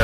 Radio.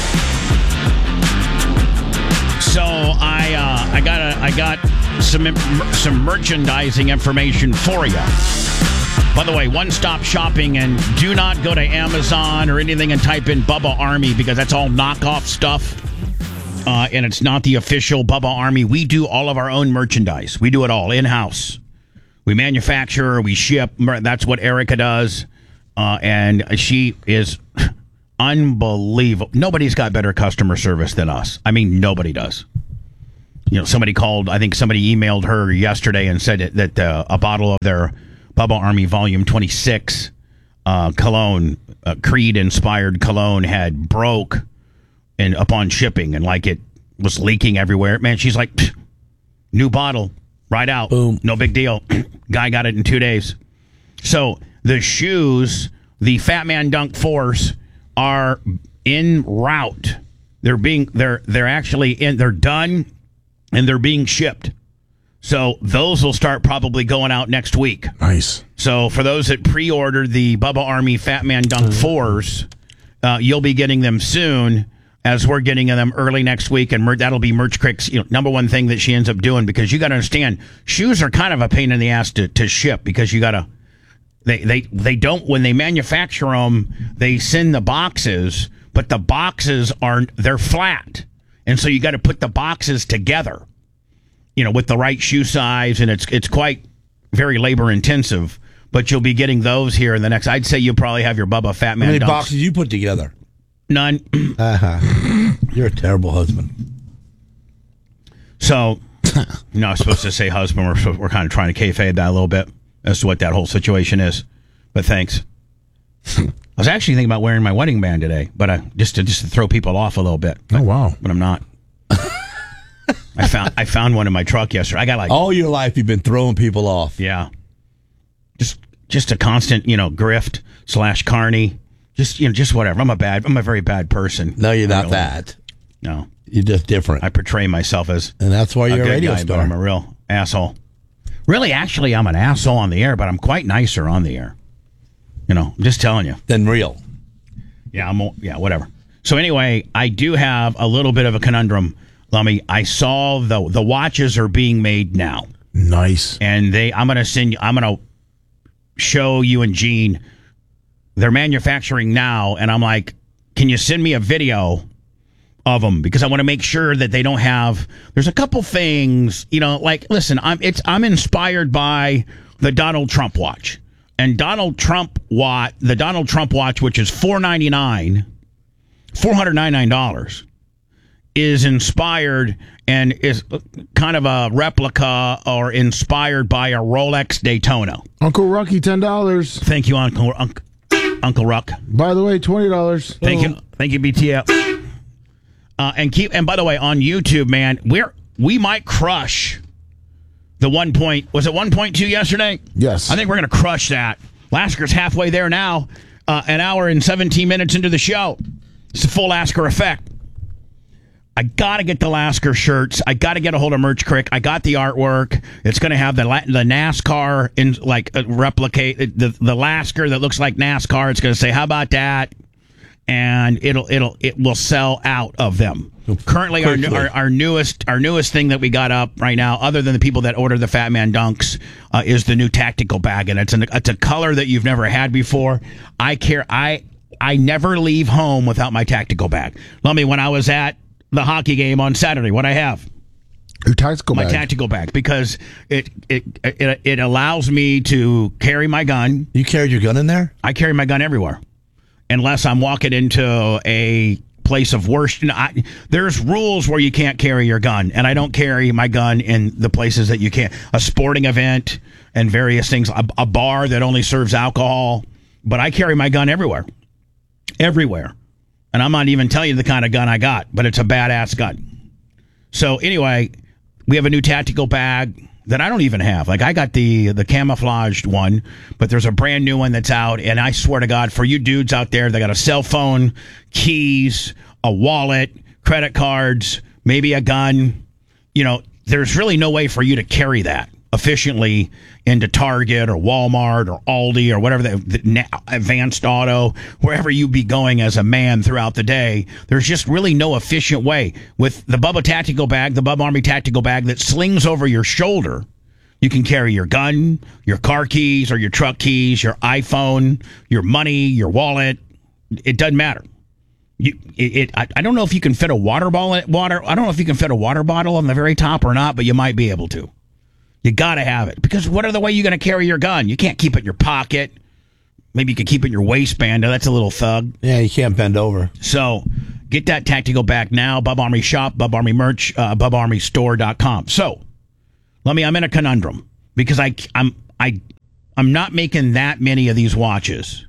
So I got some merchandising information for you. By the way, one-stop shopping, and do not go to Amazon or anything and type in Bubba Army, because that's all knockoff stuff, and it's not the official Bubba Army. We do all of our own merchandise. We do it all in-house. We manufacture, we ship. That's what Erica does, and she is unbelievable. Nobody's got better customer service than us. I mean, nobody does. You know, somebody called, I think somebody emailed her yesterday and said that a bottle of their Bubba Army Volume 26 cologne, Creed-inspired cologne, had broke upon shipping, and like it was leaking everywhere. Man, she's like, new bottle, right out. Boom. No big deal. Guy got it in 2 days. So the shoes, the Fat Man Dunk 4s, are en route. They're actually they're done, and they're being shipped. So those will start probably going out next week. Nice. So for those that pre-ordered the Bubba Army Fat Man Dunk 4s, you'll be getting them soon, as we're getting them early next week, and that'll be Merch Crick's number one thing that she ends up doing, because you got to understand, shoes are kind of a pain in the ass to ship, because you got to they don't, when they manufacture them, they send the boxes, but the boxes they're flat, and so you got to put the boxes together, with the right shoe size, and it's quite very labor intensive. But you'll be getting those here in the next. I'd say you'll probably have your Bubba Fat Man. How many Dunks. boxes you put together? None. You're a terrible husband. So, no, I was supposed to say husband. We're kind of trying to kayfabe that a little bit as to what that whole situation is. But thanks. I was actually thinking about wearing my wedding band today, but just to throw people off a little bit. Oh wow! But I'm not. I found one in my truck yesterday. I got all your life you've been throwing people off. Yeah. Just a constant, grift / carny. Just whatever. I'm a very bad person. No, you're not that. No. You're just different. I portray myself as and that's why you're a radio guy, star. But I'm a real asshole. Really, actually, I'm an asshole on the air, but I'm quite nicer on the air. I'm just telling you. Than real. Yeah, whatever. So anyway, I do have a little bit of a conundrum, Lummy. I saw the watches are being made now. Nice. And I'm going to show you and Gene, they're manufacturing now, and I'm like, can you send me a video of them, because I want to make sure that they don't have. There's a couple things, listen, I'm inspired by the Donald Trump watch, and the Donald Trump watch, which is $499, is inspired and is kind of a replica or inspired by a Rolex Daytona. Uncle Rucky, $10. Thank you, Uncle Ruck. By the way, $20. Thank you, BTF. And by the way, on YouTube, man, we might crush the 1 point. Was it 1.2 yesterday? Yes. I think we're going to crush that. Lasker's halfway there now. An hour and 17 minutes into the show. It's the full Lasker effect. I got to get the Lasker shirts. I got to get a hold of Merch Crick. I got the artwork. It's going to have the NASCAR replicate the Lasker that looks like NASCAR. It's going to say, "How about that?" And it will sell out of them. Currently, our newest thing that we got up right now, other than the people that order the Fat Man Dunks, is the new tactical bag, and it's a color that you've never had before. I never leave home without my tactical bag. Let me, when I was at the hockey game on Saturday, what I have? Your tactical bag. My tactical bag, because it allows me to carry my gun. You carried your gun in there? I carry my gun everywhere, unless I'm walking into a place of worship. There's rules where you can't carry your gun, and I don't carry my gun in the places that you can't. A sporting event and various things, a bar that only serves alcohol, but I carry my gun everywhere. And I'm not even telling you the kind of gun I got, but it's a badass gun. So anyway, we have a new tactical bag that I don't even have. Like, I got the camouflaged one, but there's a brand new one that's out, and I swear to God, for you dudes out there that got a cell phone, keys, a wallet, credit cards, maybe a gun, there's really no way for you to carry that. efficiently into Target or Walmart or Aldi or whatever, Advanced Auto, wherever you be going as a man throughout the day. There's just really no efficient way. With the Bubba Tactical Bag, the Bubba Army Tactical Bag that slings over your shoulder, you can carry your gun, your car keys or your truck keys, your iPhone, your money, your wallet. It doesn't matter. I don't know if you can fit a water bottle. I don't know if you can fit a water bottle on the very top or not, but you might be able to. You got to have it, because what other way are you going to carry your gun? You can't keep it in your pocket. Maybe you could keep it in your waistband. Now, that's a little thug. Yeah, you can't bend over. So get that tactical bag now. Bub Army Shop, Bub Army Merch, BubArmyStore.com. So I'm in a conundrum, because I'm not making that many of these watches.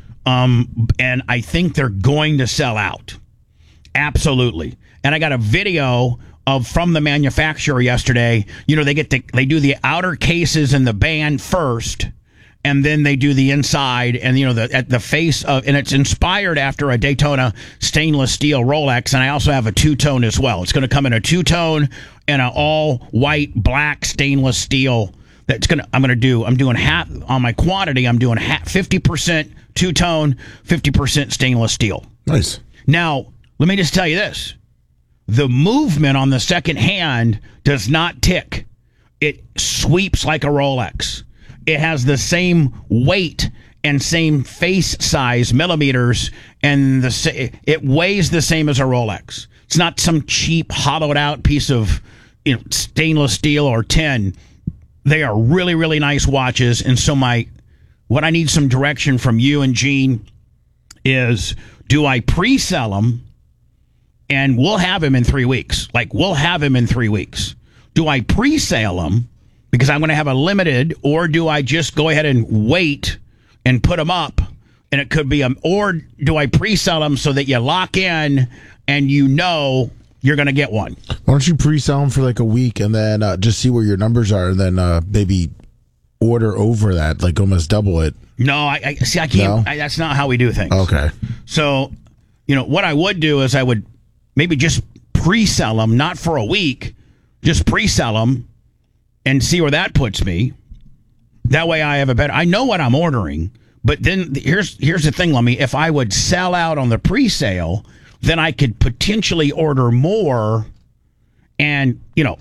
And I think they're going to sell out. Absolutely. And I got a video from the manufacturer yesterday. You know, they do the outer cases and the band first, and then they do the inside, and you know, at the face of, and it's inspired after a Daytona stainless steel Rolex. And I also have a two-tone as well. It's going to come in a two-tone and an all white black stainless steel. I'm doing half on my quantity. I'm doing 50% two-tone, 50% stainless steel. Nice. Now, let me just tell you this. The movement on the second hand does not tick. It sweeps like a Rolex. It has the same weight and same face size, millimeters, and it weighs the same as a Rolex. It's not some cheap, hollowed out piece of stainless steel or tin. They are really, really nice watches. And so what I need some direction from you and Gene is, do I pre-sell them? And we'll have him in 3 weeks. We'll have him in 3 weeks. Do I pre-sale them because I'm going to have a limited, or do I just go ahead and wait and put them up? And it could be or do I pre-sell them so that you lock in and you're going to get one? Why don't you pre-sell them for like a week and then just see where your numbers are, and then maybe order over that, like almost double it? No, I can't. No? That's not how we do things. Okay. So, what I would do is I would maybe just pre-sell them, not for a week, just pre-sell them and see where that puts me. That way I know what I'm ordering. But then here's the thing, Lummy. If I would sell out on the pre-sale, then I could potentially order more and,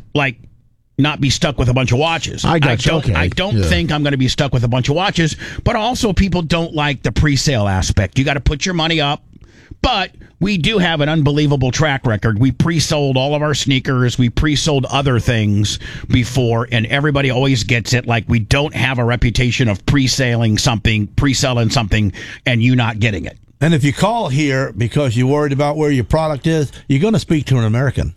not be stuck with a bunch of watches. I don't think I'm going to be stuck with a bunch of watches, but also people don't like the pre-sale aspect. You got to put your money up, but we do have an unbelievable track record. We pre-sold all of our sneakers. We pre-sold other things before, and everybody always gets it. We don't have a reputation of pre-selling something, and you not getting it. And if you call here because you're worried about where your product is, you're going to speak to an American.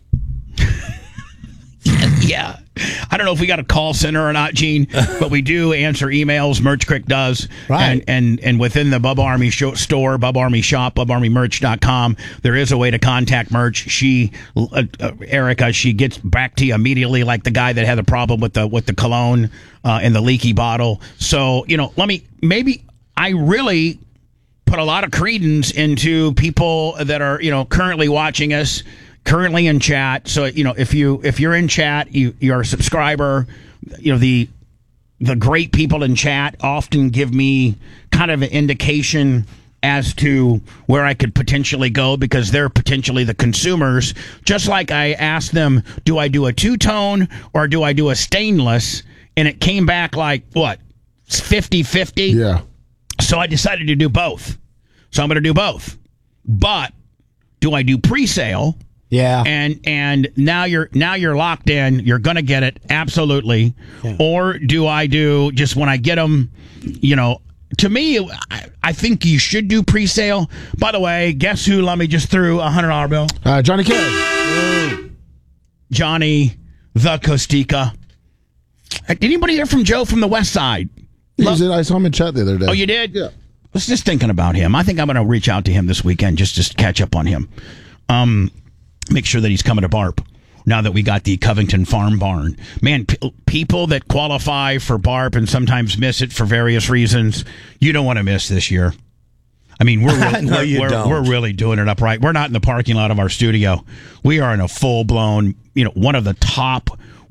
Yeah. I don't know if we got a call center or not, Gene, but we do answer emails. Merch Crick does. Right. And within the Bub Army store, Bub Army Shop, BubArmyMerch.com, there is a way to contact Merch. Erica, she gets back to you immediately, like the guy that had a problem with the cologne and the leaky bottle. So, maybe I really put a lot of credence into people that are, currently watching us, currently in chat. So, if you're in chat, you're a subscriber. The great people in chat often give me kind of an indication as to where I could potentially go, because they're potentially the consumers. Just like I asked them, do I do a two-tone or do I do a stainless? And it came back like, what, 50-50? Yeah. So I decided to do both. So I'm going to do both. But do I do pre-sale? Yeah. And now you're locked in. You're going to get it. Absolutely. Yeah. Or do I do just when I get them, to me, I think you should do pre-sale. By the way, guess who Lummy just threw a $100 bill? Johnny K. Johnny the Costica. Did anybody hear from Joe from the West Side? I saw him in chat the other day. Oh, you did? Yeah. I was just thinking about him. I think I'm going to reach out to him this weekend just to catch up on him. Make sure that he's coming to BARP now that we got the Covington Farm Barn. Man, people that qualify for BARP and sometimes miss it for various reasons, you don't want to miss this year. I mean, we're really doing it upright. We're not in the parking lot of our studio. We are in a full-blown, one of the top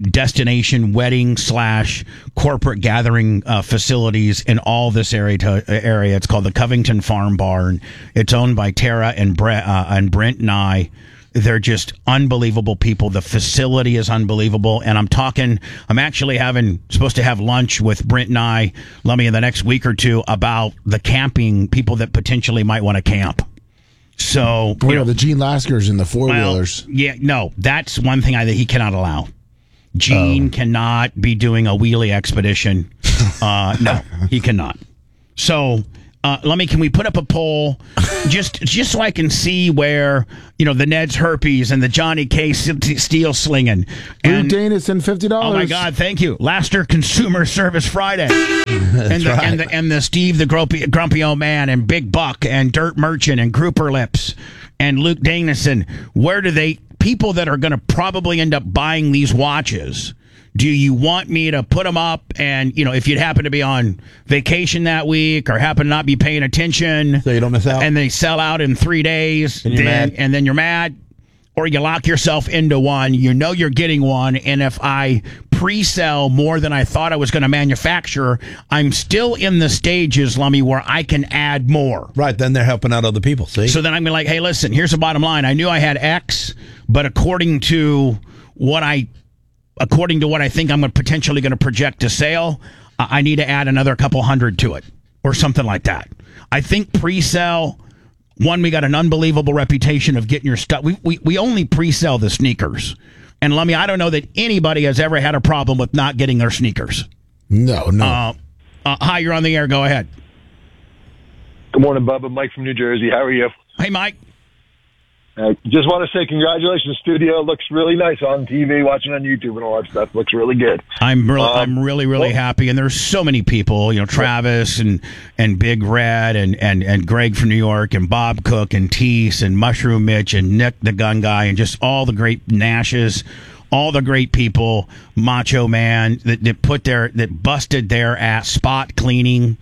destination wedding / corporate gathering facilities in all this area. It's called the Covington Farm Barn. It's owned by Tara and Brent and I. They're just unbelievable people. The facility is unbelievable. And I'm actually supposed to have lunch with Brent and I, Lummy, in the next week or two about the camping, people that potentially might want to camp. So, the Gene Laskers and the four-wheelers. No, that's one thing that he cannot allow. Gene cannot be doing a wheelie expedition. No, he cannot. So, can we put up a poll just so I can see where, the Ned's Herpes and the Johnny K. Steel slinging. And Danis and $50. Oh, my God, thank you. Laster Consumer Service Friday. and the Steve the Grumpy Old Man and Big Buck and Dirt Merchant and Grouper Lips and Luke Danison. Where do people that are going to probably end up buying these watches, do you want me to put them up? And, if you'd happen to be on vacation that week or happen to not be paying attention, so you don't miss out, and they sell out in 3 days, and then you're mad, or you lock yourself into one, you're getting one. And if I pre-sell more than I thought I was going to manufacture, I'm still in the stages, Lummy, where I can add more. Right. Then they're helping out other people. See? So then I'm like, hey, listen, here's the bottom line. I knew I had X, but according to what I think I'm potentially going to project to sale, I need to add another couple hundred to it or something like that. I think pre-sell, we got an unbelievable reputation of getting your stuff. We only pre-sell the sneakers. And Lummy, I don't know that anybody has ever had a problem with not getting their sneakers. No. Hi, you're on the air. Go ahead. Good morning, Bubba. Mike from New Jersey. How are you? Hey, Mike. Just want to say congratulations. Studio looks really nice on TV, watching on YouTube and all that stuff. Looks really good. I'm really happy. And there's so many people, Travis and Big Red and Greg from New York and Bob Cook and Tease and Mushroom Mitch and Nick the Gun Guy and just all the great Nashes, all the great people, Macho Man that busted their ass spot cleaning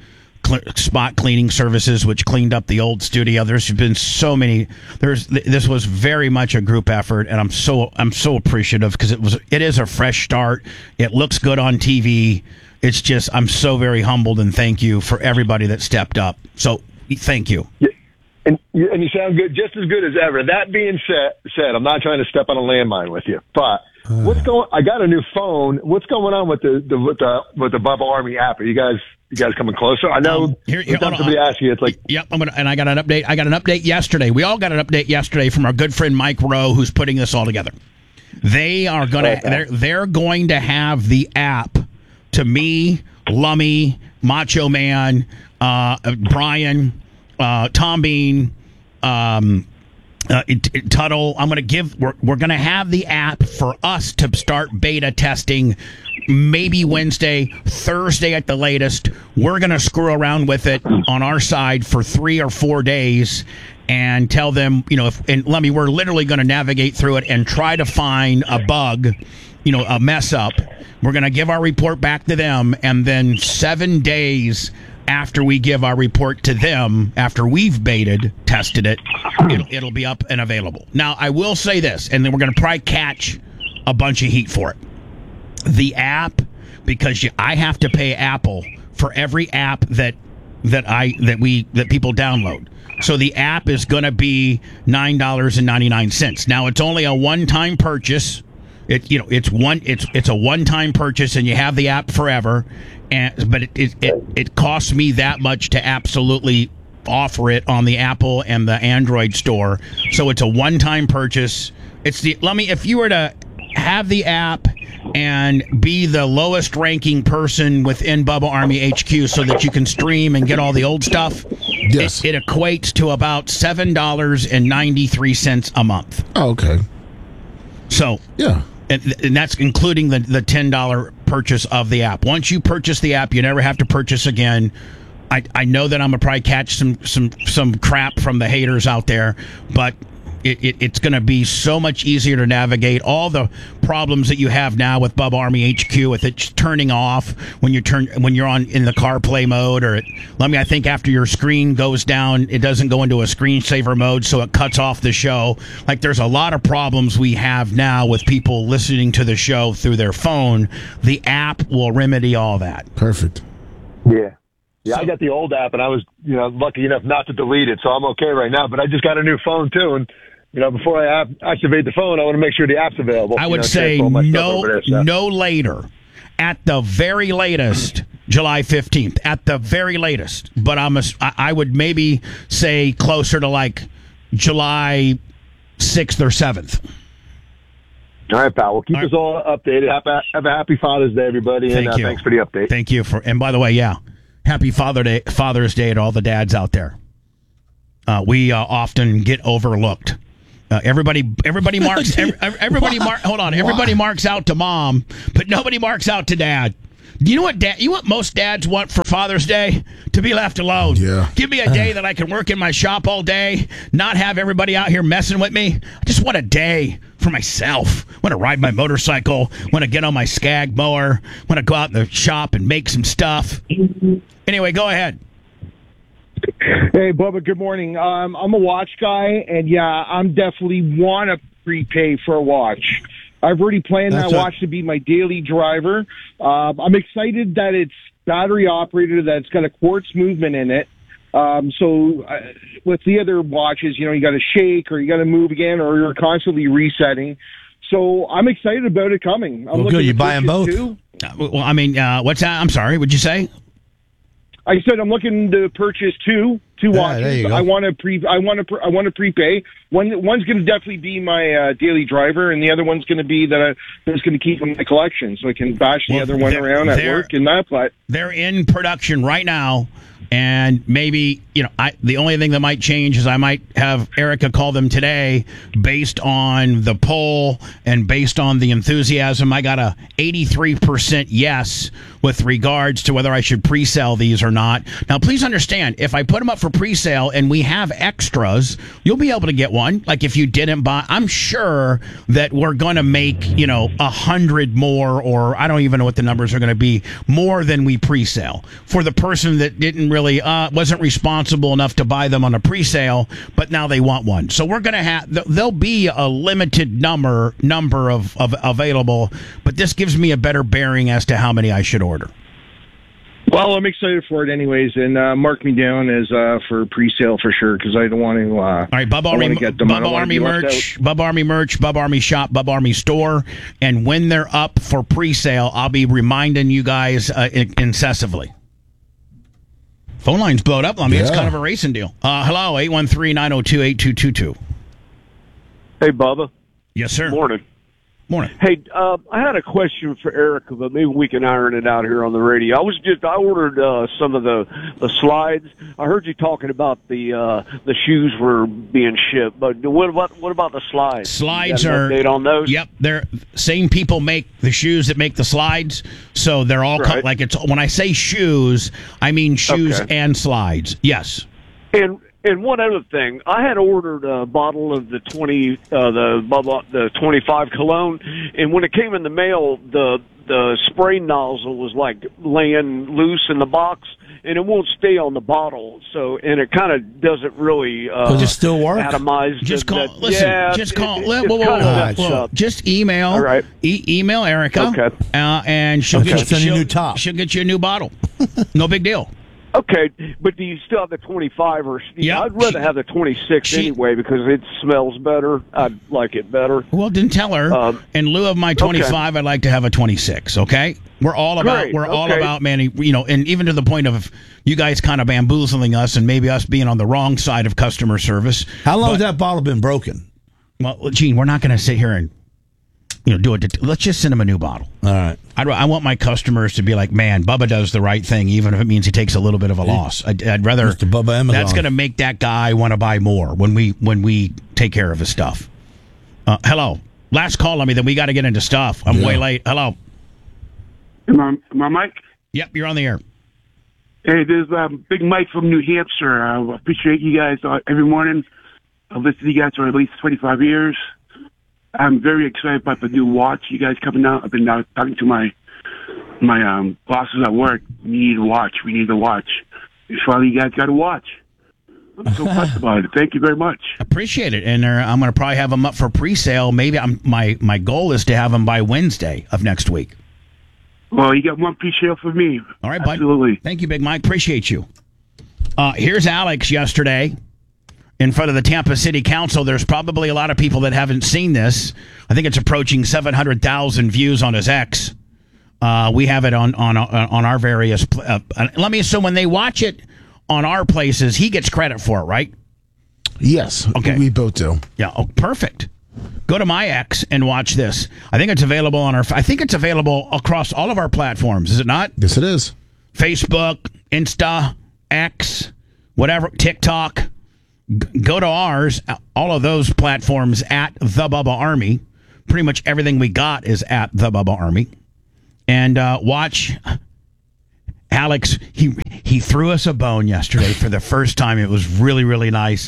services, which cleaned up the old studio. There's been so many. This was very much a group effort, and I'm so appreciative because it is a fresh start. It looks good on TV. It's just I'm so very humbled and thank you for everybody that stepped up. So thank you. Yeah. And you sound good, just as good as ever. That being said, I'm not trying to step on a landmine with you, but I got a new phone. What's going on with the Bubba Army app? Are you guys coming closer? I know somebody asked you. It's like, yep. I got an update. I got an update yesterday. We all got an update yesterday from our good friend Mike Rowe, who's putting this all together. They're going to have the app to me, Lummy, Macho Man, Brian, Tom Bean, Tuttle. We're going to have the app for us to start beta testing maybe Wednesday, Thursday at the latest. We're going to screw around with it on our side for 3 or 4 days and tell them, we're literally going to navigate through it and try to find a bug, a mess up. We're going to give our report back to them, and then 7 days after we give our report to them, after we've tested it, it'll be up and available. Now, I will say this, and then we're going to probably catch a bunch of heat for it. The app, because I have to pay Apple for every app that people download. So the app is going to be $9.99. Now, it's only a one-time purchase. It's a one-time purchase, and you have the app forever. But it costs me that much to absolutely offer it on the Apple and the Android store. So it's a one-time purchase. If you were to have the app and be the lowest ranking person within Bubba Army HQ so that you can stream and get all the old stuff, yes, it equates to about $7.93 a month. Oh, okay. So yeah. And that's including the $10 purchase of the app. Once you purchase the app, you never have to purchase again. I know that I'm gonna probably catch some crap from the haters out there, but it's going to be so much easier to navigate all the problems that you have now with Bubba Army HQ with it turning off when you're on in the CarPlay mode, or I think after your screen goes down, it doesn't go into a screensaver mode, so it cuts off the show. Like, there's a lot of problems we have now with people listening to the show through their phone. The app will remedy all that. Perfect. Yeah. Yeah, I got the old app, and I was, lucky enough not to delete it, so I'm okay right now. But I just got a new phone too, and before I activate the phone, I want to make sure the app's available. I would say no later, at the very latest, July 15th, at the very latest. But I would maybe say closer to like July 6th or 7th. All right, pal. Well, keep us all updated. Have a happy Father's Day, everybody, and thanks for the update. Thank you and by the way, happy Father's Day to all the dads out there. We often get overlooked. Everybody marks. Everybody marks out to mom, but nobody marks out to dad. Do you know what most dads want for Father's Day? To be left alone. Yeah. Give me a day that I can work in my shop all day, not have everybody out here messing with me. I just want a day for myself. Want to ride my motorcycle. Want to get on my Skag mower. Want to go out in the shop and make some stuff. Anyway, go ahead. Hey, Bubba, good morning. I'm a watch guy, and I'm definitely want to prepay for a watch. I've already planned that watch to be my daily driver. I'm excited that it's battery operated, that it's got a quartz movement in it. So with the other watches, you got to shake or you got to move again or you're constantly resetting. So I'm excited about it coming. I'm good. You buy them both? What's that? I'm sorry. What'd you say? I said I'm looking to purchase two watches. There you go. I want to prepay. One's going to definitely be my daily driver, and the other one's going to be that's going to keep in my collection, so I can bash the other one around at work and that. But they're in production right now. And maybe, the only thing that might change is I might have Erica call them today based on the poll and based on the enthusiasm. I got a 83% yes with regards to whether I should pre-sell these or not. Now, please understand, if I put them up for pre-sale and we have extras, you'll be able to get one. Like if you didn't buy, I'm sure that we're going to make, 100 more, or I don't even know what the numbers are going to be, more than we pre-sale. For the person that didn't really wasn't responsible enough to buy them on a pre-sale, but now they want one. So we're going to there'll be a limited number of available, but this gives me a better bearing as to how many I should order. Well, I'm excited for it anyways, and mark me down as for pre-sale for sure, because I don't want to. All right, Bubba Army merch, Bubba Army merch, Bubba Army shop, Bubba Army store, and when they're up for pre-sale, I'll be reminding you guys incessantly. Phone line's blowed up on me. It's kind of a racing deal. Hello, 813-902-8222. Hey, Bubba. Yes, sir. Morning. Hey, I had a question for Erica, but maybe we can iron it out here on the radio. I ordered some of the slides. I heard you talking about the shoes were being shipped, but what about the slides? Slides are an update on those? Yep, they're same people make the shoes that make the slides, so they're all right. like it's. When I say shoes, I mean shoes and slides. Yes. And one other thing, I had ordered a bottle of the 25 cologne, and when it came in the mail, the spray nozzle was like laying loose in the box, and it won't stay on the bottle. So, and it kind of doesn't really does it still work? atomize. Just call. Just email. All right. Email Erica. Okay. And she'll get you a new top. She'll get you a new bottle. No big deal. Okay, but do you still have the 25 or? Yeah, I'd rather have the 26 anyway because it smells better. I'd like it better. Well, then tell her in lieu of my 25, I'd like to have a 26. Okay, we're all about Manny. And even to the point of you guys kind of bamboozling us and maybe us being on the wrong side of customer service. How long has that bottle been broken? Well, Gene, we're not going to sit here and do it. Let's just send him a new bottle. All right. I want my customers to be like, man, Bubba does the right thing, even if it means he takes a little bit of a loss. I'd rather Mr. Bubba Amazon. That's going to make that guy want to buy more when we take care of his stuff. Hello, last call on me. Then we got to get into stuff. I'm way late. Hello. Am I Mike? Yep, you're on the air. Hey, this is Big Mike from New Hampshire. I appreciate you guys every morning. I've listened to you guys for at least 25 years. I'm very excited about the new watch you guys coming out. I've been talking to my bosses at work. We need a watch. We need a watch. And finally, you guys got a watch. I'm so pumped about it. Thank you very much. Appreciate it. And I'm going to probably have them up for pre-sale. Maybe my goal is to have them by Wednesday of next week. Well, you got one pre-sale for me. All right, bud. Absolutely. Thank you, Big Mike. Appreciate you. Here's Alex yesterday in front of the Tampa City Council. There's probably a lot of people that haven't seen this. I think it's approaching 700,000 views on his X. We have it on our various. Let me assume when they watch it on our places, he gets credit for it, right? Yes. Okay. We both do. Yeah. Oh, perfect. Go to my X and watch this. I think it's available on our. I think it's available across all of our platforms. Is it not? Yes, it is. Facebook, Insta, X, whatever, TikTok. Go to ours. All of those platforms at The Bubba Army. Pretty much everything we got is at The Bubba Army. And watch Alex. He threw us a bone yesterday for the first time. It was really, really nice.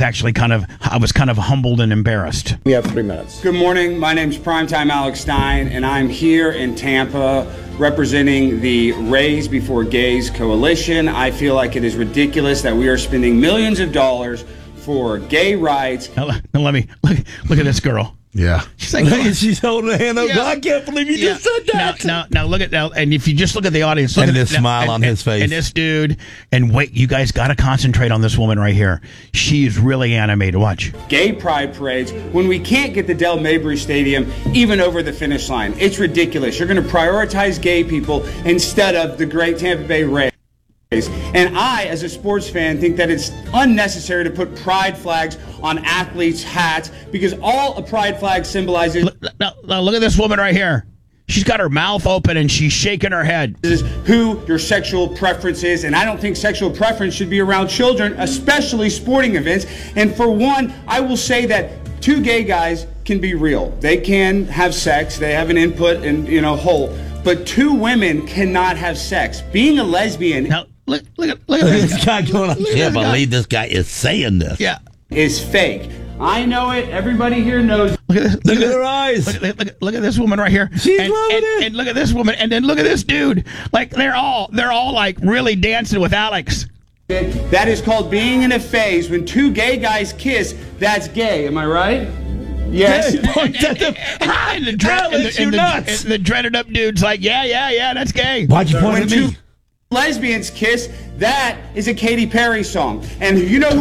I was kind of humbled and embarrassed. We have 3 minutes. Good morning. My name's Primetime Alex Stein, and I'm here in Tampa representing the Raise Before Gays Coalition. I feel like it is ridiculous that we are spending millions of dollars for gay rights. Now, let me look at this girl. Yeah. She's like, she's holding her hand up. Yeah. I can't believe you just said that. Now look at now, and if you just look at the audience, look and at this smile on his face, and this dude, and wait, you guys got to concentrate on this woman right here. She's really animated. Watch. Gay pride parades when we can't get the Del Mabry Stadium even over the finish line. It's ridiculous. You're going to prioritize gay people instead of the great Tampa Bay Rays. And I, as a sports fan, think that it's unnecessary to put pride flags on athletes' hats because all a pride flag symbolizes. Now look at this woman right here. She's got her mouth open and she's shaking her head. This is who your sexual preference is, and I don't think sexual preference should be around children, especially sporting events. And for one, I will say that 2 gay guys can be real. They can have sex. They have an input and whole. But 2 women cannot have sex. Being a lesbian. Now, Look at this guy going on. I can't believe this guy is saying this. Yeah. Is fake. I know it. Everybody here knows. Look at her eyes. Look at this woman right here. She's loving it. And look at this woman. And then look at this dude. Like they're all like really dancing with Alex. That is called being in a phase. When 2 gay guys kiss, that's gay. Am I right? Yes. And the dreaded up dude's like, yeah, that's gay. Why'd you point at me? 2 lesbians kiss, that is a Katy Perry song. And you know who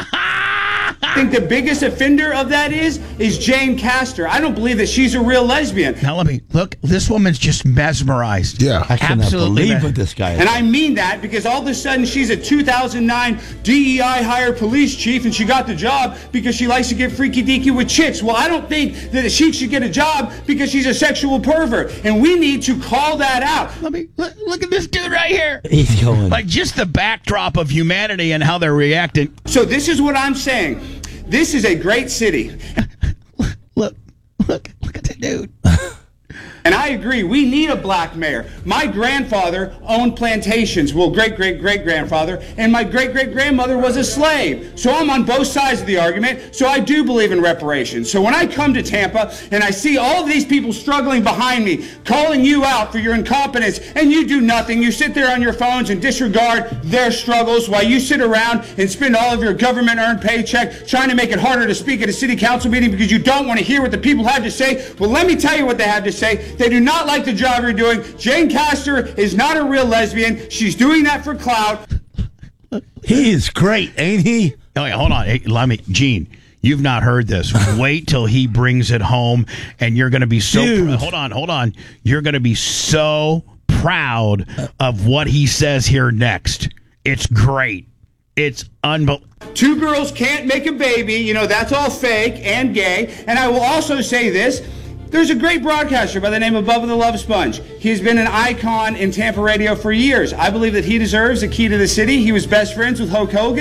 I think the biggest offender of that is Jane Castor. I don't believe that she's a real lesbian. Now let me look. This woman's just mesmerized. Yeah. I cannot believe what this guy is. And I mean that because all of a sudden she's a 2009 DEI hired police chief and she got the job because she likes to get freaky deaky with chicks. Well, I don't think that she should get a job because she's a sexual pervert. And we need to call that out. Let me look at this dude right here. He's going. Like just the backdrop of humanity and how they're reacting. So this is what I'm saying. This is a great city. Look at the dude. And I agree, we need a black mayor. My grandfather owned plantations, well, great-great-great-grandfather, and my great-great-grandmother was a slave. So I'm on both sides of the argument, so I do believe in reparations. So when I come to Tampa and I see all of these people struggling behind me, calling you out for your incompetence, and you do nothing, you sit there on your phones and disregard their struggles while you sit around and spend all of your government-earned paycheck trying to make it harder to speak at a city council meeting because you don't want to hear what the people have to say. Well, let me tell you what they have to say. They do not like the job you're doing. Jane Castor is not a real lesbian. She's doing that for clout. He is great, ain't he? Oh, yeah, hold on. Hey, Gene, you've not heard this. Wait till he brings it home, and you're going to be so... Hold on. You're going to be so proud of what he says here next. It's great. It's unbelievable. 2 girls can't make a baby. That's all fake and gay. And I will also say this. There's a great broadcaster by the name of Bubba the Love Sponge. He's been an icon in Tampa radio for years. I believe that he deserves a key to the city. He was best friends with Hulk Hogan.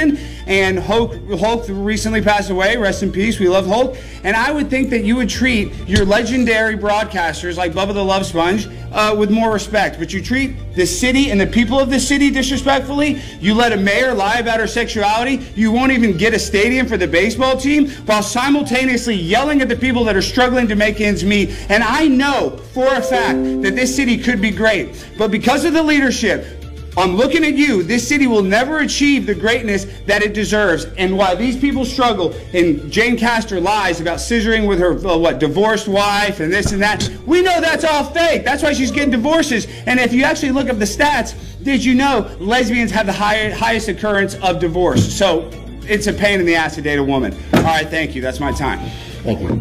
and Hulk recently passed away. Rest in peace. We love Hulk. And I would think that you would treat your legendary broadcasters like Bubba the Love Sponge with more respect. But you treat the city and the people of the city disrespectfully. You let a mayor lie about her sexuality. You won't even get a stadium for the baseball team while simultaneously yelling at the people that are struggling to make ends meet. And I know for a fact that this city could be great. But because of the leadership, I'm looking at you. This city will never achieve the greatness that it deserves. And while these people struggle, and Jane Castor lies about scissoring with her, divorced wife and this and that, we know that's all fake. That's why she's getting divorces. And if you actually look up the stats, did you know lesbians have the highest occurrence of divorce? So it's a pain in the ass to date a woman. All right, thank you. That's my time. Thank you.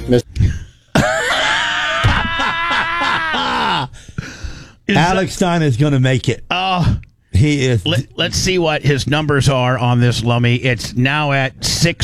Alex Stein is going to make it. He is. Let's see what his numbers are on this, Lummy. It's now at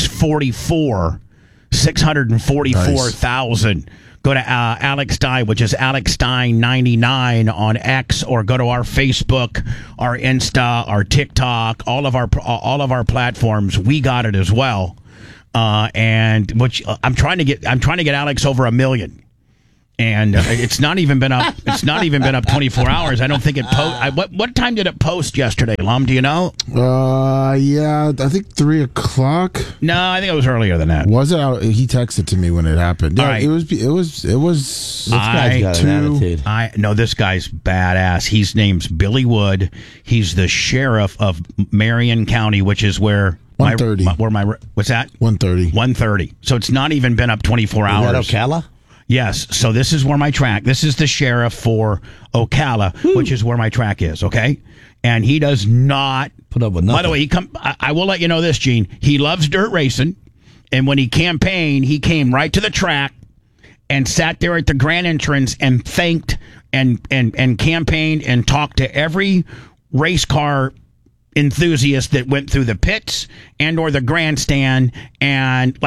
644,000. Nice. Go to Alex Stein, which is Alex Stein 99 on X, or go to our Facebook, our Insta, our TikTok, all of our platforms. We got it as well. And which I'm trying to get Alex over 1 million. And it's not even been up. It's not even been up 24 hours. I don't think it what time did it post yesterday, Lum? Do you know? Yeah, I think 3 o'clock. No, I think it was earlier than that. Was it? He texted to me when it happened. Yeah, right. It was. This guy's got an attitude. No, this guy's badass. His name's Billy Wood. He's the sheriff of Marion County, which is where 130. What's that? 130. 130. So it's not even been up 24 hours. Is that Ocala? Yes, so this is where my track. This is the sheriff for Ocala, which is where my track is. Okay, and he does not put up with nothing. By the way, I will let you know this, Gene. He loves dirt racing, and when he campaigned, he came right to the track and sat there at the grand entrance and thanked and campaigned and talked to every race car enthusiast that went through the pits and or the grandstand, and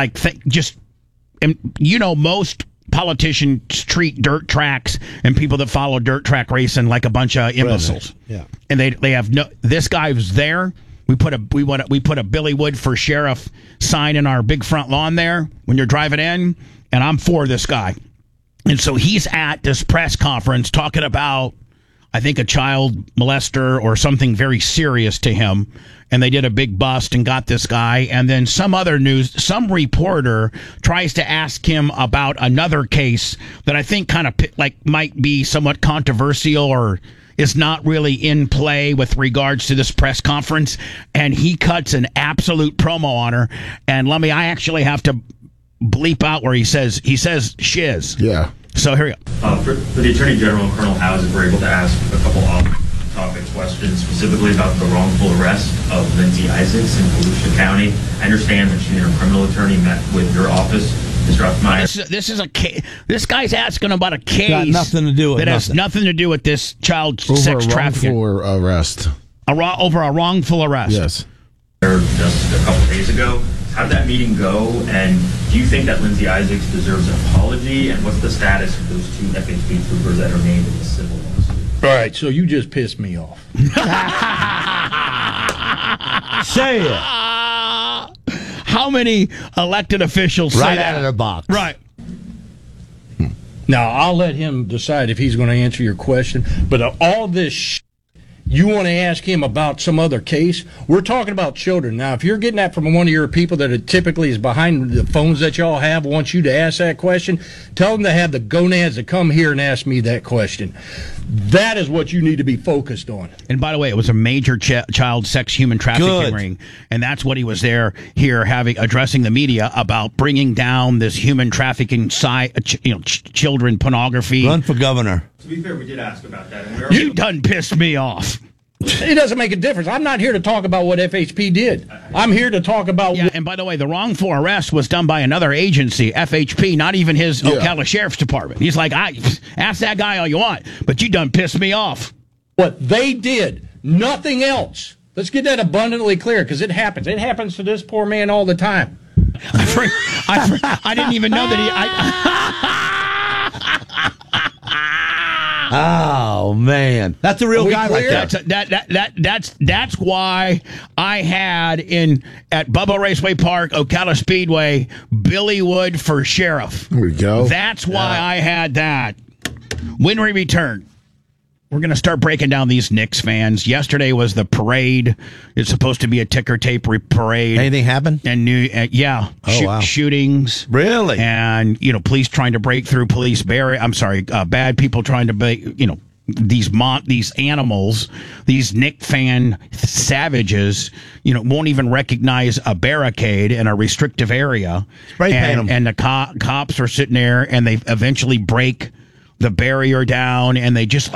most politicians treat dirt tracks and people that follow dirt track racing like a bunch of imbeciles. Yeah. And they have no. This guy was there. We put a Billy Wood for sheriff sign in our big front lawn there when you're driving in, and I'm for this guy. And so he's at this press conference talking about, I think, a child molester or something very serious to him. And they did a big bust and got this guy. And then some reporter tries to ask him about another case that I think kind of might be somewhat controversial or is not really in play with regards to this press conference. And he cuts an absolute promo on her. And Lummy, I actually have to bleep out where he says shiz. Yeah. So here we go. For the Attorney General and Colonel Houser, we're able to ask a couple off-topic questions, specifically about the wrongful arrest of Lindsay Isaacs in Volusia County. I understand that she and her criminal attorney met with your office, Mr. Othmeyer. This is a case. This guy's asking about a case got nothing to do with that has nothing to do with this child sex trafficking. Over a wrongful arrest. Over a wrongful arrest. Yes. Just a couple days ago. How did that meeting go? And do you think that Lindsay Isaacs deserves an apology? And what's the status of those 2 FHP troopers that are named in the civil lawsuit? All right, so you just pissed me off. Say it. How many elected officials say right that? Out of their box? Right. Now, I'll let him decide if he's going to answer your question. But all this you want to ask him about some other case? We're talking about children. Now, if you're getting that from one of your people that typically is behind the phones that y'all have, wants you to ask that question, tell them to have the gonads to come here and ask me that question. That is what you need to be focused on. And by the way, it was a major child sex human trafficking ring, and that's what he was here addressing the media about, bringing down this human trafficking children pornography. Run for governor. To be fair, we did ask about that. And you done pissed me off. It doesn't make a difference. I'm not here to talk about what FHP did. I'm here to talk about... Yeah, and by the way, the wrongful arrest was done by another agency, FHP, not even his Ocala Sheriff's Department. He's like, ask that guy all you want, but you done pissed me off. What they did, nothing else. Let's get that abundantly clear, because it happens. It happens to this poor man all the time. I didn't even know that he... Oh man, that's a real guy right there. That's why I had at Bubba Raceway Park, Ocala Speedway, Billy Wood for sheriff. There we go. That's why I had that. When we return, we're going to start breaking down these Knicks fans. Yesterday was the parade. It's supposed to be a ticker tape parade. Anything happen? And yeah. Wow. Shootings. Really? And, police trying to break through police barrier. I'm sorry, bad people trying to break, these animals, these Knick fan savages, won't even recognize a barricade in a restrictive area. Spray paint them. And the cops are sitting there and they eventually break the barrier down, and they just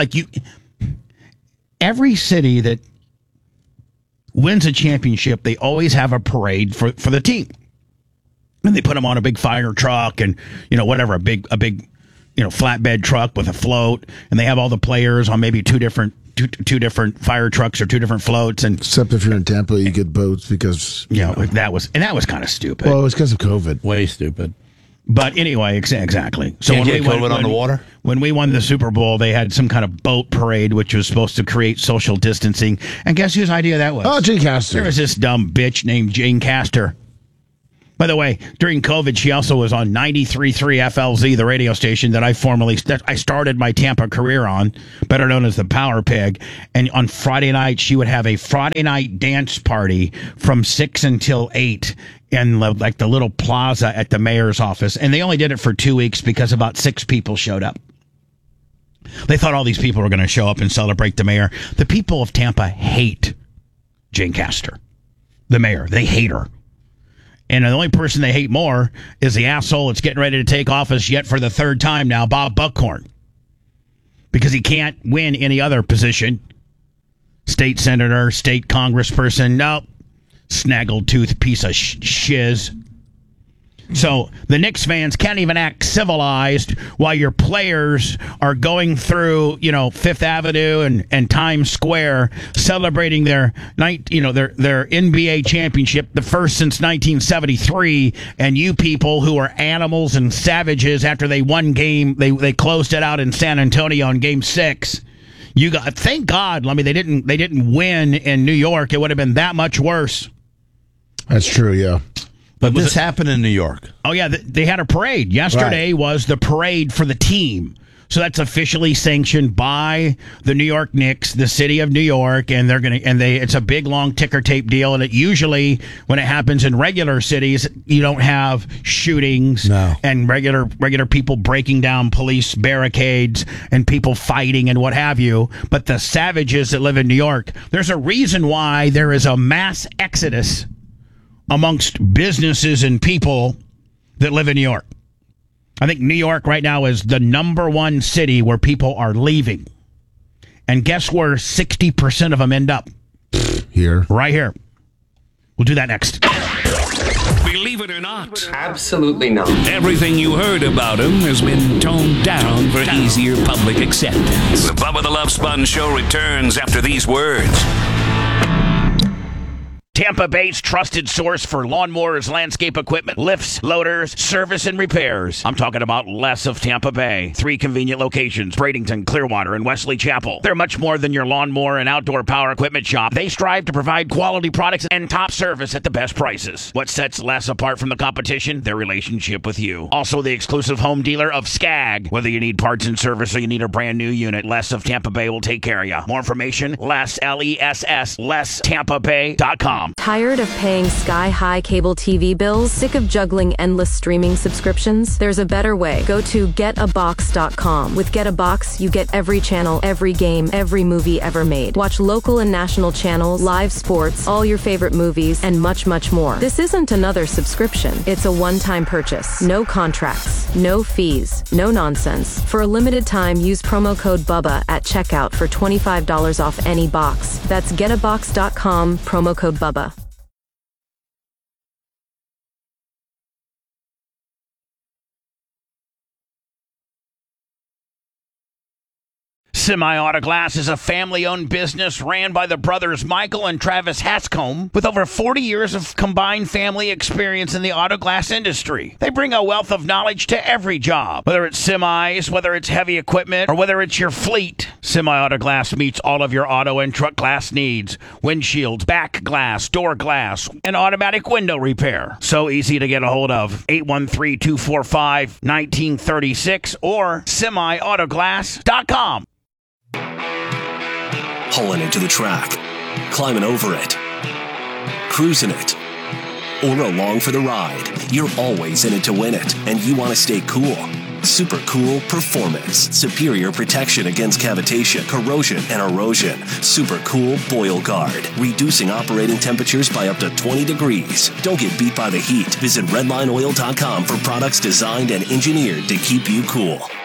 every city that wins a championship, they always have a parade for the team, and they put them on a big fire truck and whatever, a big flatbed truck with a float, and they have all the players on maybe two different fire trucks or two different floats. And except if you're in Tampa, you get boats because that was kind of stupid. Well, it was because of COVID. Way stupid. But anyway, exactly. So when we won on the water? When we won the Super Bowl, they had some kind of boat parade, which was supposed to create social distancing. And guess whose idea that was? Oh, Jane Castor. There was this dumb bitch named Jane Castor. By the way, during COVID, she also was on 93.3 FLZ, the radio station that I started my Tampa career on, better known as the Power Pig. And on Friday night, she would have a Friday night dance party from 6 until 8 in the little plaza at the mayor's office. And they only did it for 2 weeks because about 6 people showed up. They thought all these people were going to show up and celebrate the mayor. The people of Tampa hate Jane Castor, the mayor. They hate her. And the only person they hate more is the asshole that's getting ready to take office yet for the third time now, Bob Buckhorn. Because he can't win any other position. State senator, state congressperson, nope. Snaggletooth piece of shiz. So the Knicks fans can't even act civilized while your players are going through, Fifth Avenue and Times Square celebrating their NBA championship, the first since 1973, and you people who are animals and savages after they won they closed it out in San Antonio in Game 6. Thank God, they didn't win in New York. It would have been that much worse. That's true, yeah. But this happened in New York. Oh, yeah. They had a parade. Yesterday was the parade for the team. So that's officially sanctioned by the New York Knicks, the city of New York, and it's a big long ticker tape deal. And it usually, when it happens in regular cities, you don't have shootings and regular people breaking down police barricades and people fighting and what have you. But the savages that live in New York, there's a reason why there is a mass exodus amongst businesses and people that live in New York. I think New York right now is the number one city where people are leaving. And guess where 60% of them end up? Here. Right here. We'll do that next. Believe it or not. Absolutely not. Everything you heard about him has been toned down for easier public acceptance. The Bubba the Love Sponge Show returns after these words. Tampa Bay's trusted source for lawnmowers, landscape equipment, lifts, loaders, service, and repairs. I'm talking about Les of Tampa Bay. 3 convenient locations, Bradenton, Clearwater, and Wesley Chapel. They're much more than your lawnmower and outdoor power equipment shop. They strive to provide quality products and top service at the best prices. What sets Les apart from the competition? Their relationship with you. Also the exclusive home dealer of Skag. Whether you need parts and service or you need a brand new unit, Les of Tampa Bay will take care of you. More information, Les, L-E-S-S, LesTampaBay.com. Tired of paying sky-high cable TV bills? Sick of juggling endless streaming subscriptions? There's a better way. Go to getabox.com. With Get a Box, you get every channel, every game, every movie ever made. Watch local and national channels, live sports, all your favorite movies, and much, much more. This isn't another subscription. It's a one-time purchase. No contracts, no fees, no nonsense. For a limited time, use promo code BUBBA at checkout for $25 off any box. That's getabox.com, promo code BUBBA. Semi Auto Glass is a family-owned business ran by the brothers Michael and Travis Hatscombe with over 40 years of combined family experience in the auto glass industry. They bring a wealth of knowledge to every job, whether it's semis, whether it's heavy equipment, or whether it's your fleet. Semi Auto Glass meets all of your auto and truck glass needs: windshields, back glass, door glass, and automatic window repair. So easy to get a hold of. 813-245-1936 or semiautoglass.com. Pulling into the track, climbing over it, cruising it, or along for the ride. You're always in it to win it, and you want to stay cool. Super Cool Performance. Superior protection against cavitation, corrosion, and erosion. Super Cool Boil Guard. Reducing operating temperatures by up to 20 degrees. Don't get beat by the heat. Visit redlineoil.com for products designed and engineered to keep you cool.